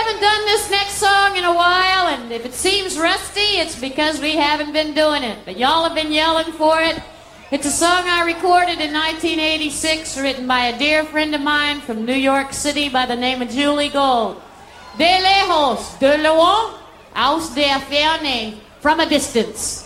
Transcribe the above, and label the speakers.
Speaker 1: haven't done this next song in a while, and if it seems rusty, it's because we haven't been doing it. But y'all have been yelling for it. It's a song I recorded in 1986, written by a dear friend of mine from New York City by the name of Julie Gold. De lejos, de loin, aus der Ferne, from a distance.